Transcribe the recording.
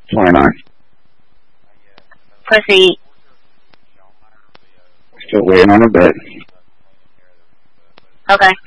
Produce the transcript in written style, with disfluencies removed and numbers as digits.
29. Proceed. Still waiting on a bed. Okay.